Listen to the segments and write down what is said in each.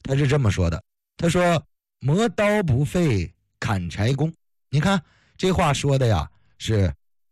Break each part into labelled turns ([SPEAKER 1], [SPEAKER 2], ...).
[SPEAKER 1] 他是这么说的，他说磨刀不费砍柴工。你看这话说的呀是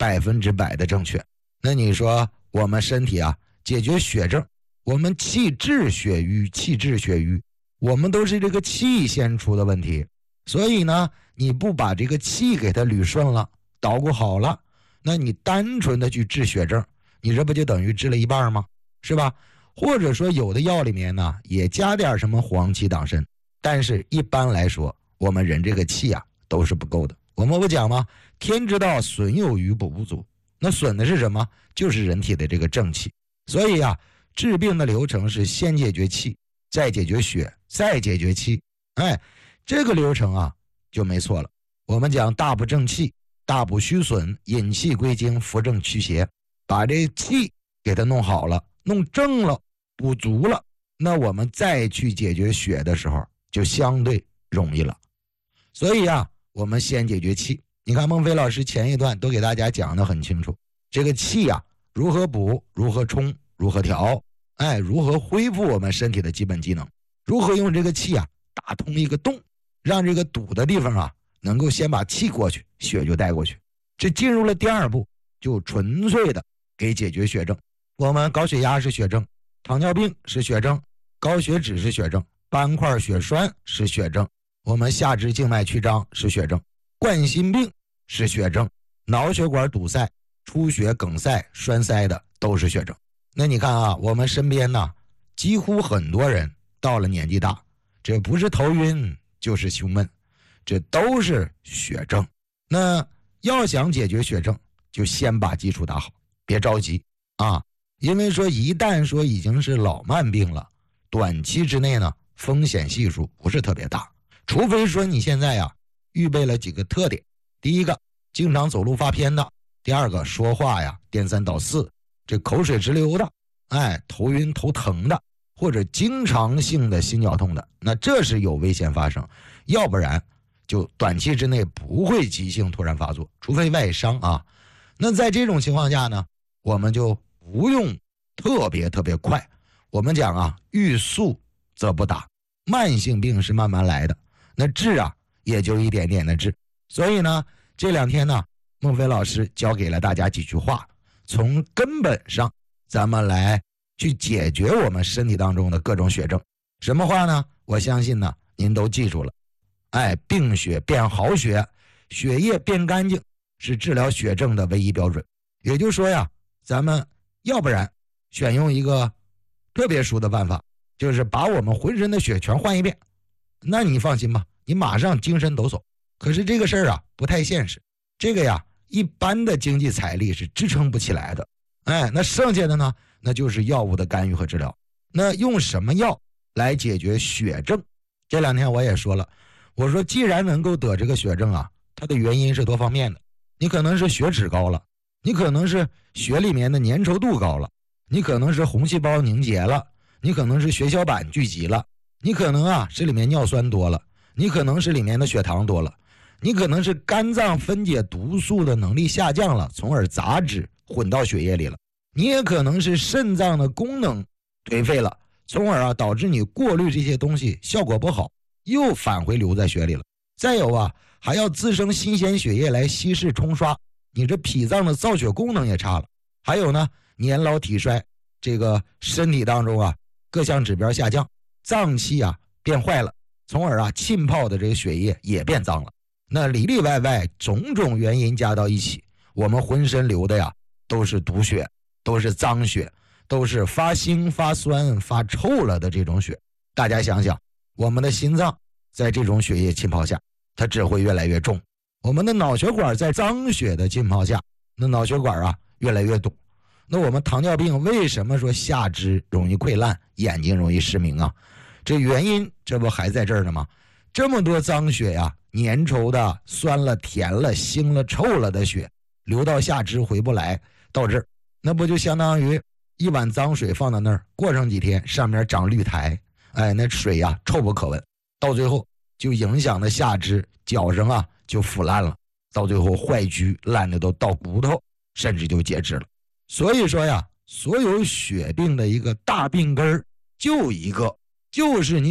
[SPEAKER 1] 100%的正确。那你说我们身体啊解决血症，我们气滞血瘀，我们都是这个气先出的问题。所以呢你不把这个气给它捋顺了，捣鼓好了，那你单纯的去治血症，你这不就等于治了一半吗？是吧？或者说有的药里面呢也加点什么黄芪党参，但是一般来说我们人这个气啊都是不够的。我们不讲吗？天之道损有余补不足，那损的是什么？就是人体的这个正气。所以啊治病的流程是先解决气，再解决血，再解决气。这个流程啊就没错了。我们讲大补正气，大补虚损，引气归经，扶正祛邪，把这气给它弄好了，弄正了，补足了，那我们再去解决血的时候就相对容易了。所以啊我们先解决气。你看孟非老师前一段都给大家讲得很清楚，这个气啊如何补，如何冲，如何调，如何恢复我们身体的基本机能，如何用这个气啊打通一个洞，让这个堵的地方啊能够先把气过去，血就带过去。这进入了第二步，就纯粹的给解决血症。我们高血压是血症，糖尿病是血症，高血脂是血症，斑块血栓是血症，我们下肢静脉曲张是血症，冠心病是血症，脑血管堵塞、出血、梗塞、栓塞的都是血症。那你看啊，我们身边呢几乎很多人到了年纪大，这不是头晕就是胸闷，这都是血症。那要想解决血症，就先把基础打好，别着急啊。因为说一旦说已经是老慢病了，短期之内呢风险系数不是特别大，除非说你现在呀预备了几个特点。第一个，经常走路发偏的；第二个，说话呀颠三倒四，这口水直流的，头晕头疼的，或者经常性的心绞痛的，那这是有危险发生。要不然就短期之内不会急性突然发作，除非外伤啊。那在这种情况下呢，我们就不用特别快。我们讲啊，欲速则不达，慢性病是慢慢来的，那治啊也就一点点的治。所以呢这2天呢孟非老师教给了大家几句话，从根本上咱们来去解决我们身体当中的各种血症。什么话呢？我相信呢您都记住了。病血变好血，血液变干净，是治疗血症的唯一标准。也就是说呀，咱们要不然选用一个特别熟的办法，就是把我们浑身的血全换一遍，那你放心吧，你马上精神抖擞。可是这个事儿啊不太现实，这个呀一般的经济财力是支撑不起来的。那剩下的呢，那就是药物的干预和治疗。那用什么药来解决血症？这2天我也说了，我说既然能够得这个血症啊，它的原因是多方面的。你可能是血脂高了，你可能是血里面的粘稠度高了，你可能是红细胞凝结了，你可能是血小板聚集了，你可能啊是里面尿酸多了，你可能是里面的血糖多了，你可能是肝脏分解毒素的能力下降了，从而杂质混到血液里了，你也可能是肾脏的功能颓废了，从而啊导致你过滤这些东西效果不好，又返回留在血里了。再有啊还要滋生新鲜血液来稀释冲刷，你这脾脏的造血功能也差了。还有呢年老体衰，这个身体当中啊各项指标下降，脏器啊变坏了，从而啊浸泡的这个血液也变脏了。那里里外外种种原因加到一起，我们浑身流的呀都是毒血，都是脏血，都是发腥发酸发臭了的这种血。大家想想，我们的心脏在这种血液浸泡下，它只会越来越重。我们的脑血管在脏血的浸泡下，那脑血管啊越来越堵。那我们糖尿病为什么说下肢容易溃烂，眼睛容易失明啊？这原因这不还在这儿呢吗？这么多脏血呀，粘稠的、酸了、甜了、腥了、臭了的血流到下肢回不来，到这儿那不就相当于一碗脏水放到那儿，过上几天上面长绿苔，那水呀臭不可闻，到最后就影响了下肢，脚上啊就腐烂了，到最后坏疽烂的都到骨头，甚至就截肢了。所以说呀，所有血病的一个大病根就一个，就是你